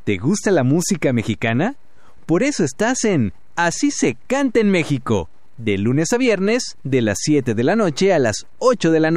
¿Te gusta la música mexicana? Por eso estás en Así se canta en México, de lunes a viernes, de las 7 de la noche a las 8 de la noche.